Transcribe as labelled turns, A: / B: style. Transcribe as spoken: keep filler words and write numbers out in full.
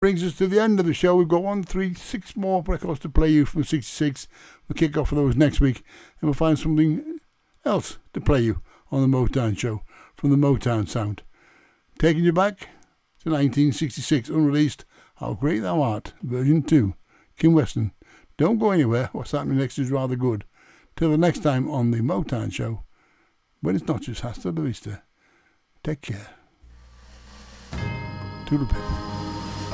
A: Brings us to the end of the show. We've got one, three, six more records to play you from sixty-six. We'll kick off for those next week, and we'll find something else to play you on the Motown show from the Motown sound. Taking you back to nineteen sixty-six, unreleased, How Great Thou Art, version two. Kim Weston. Don't go anywhere. What's happening next is rather good. Till the next time on the Motown show, when it's not just hasta la vista. Take care. Toodle pip.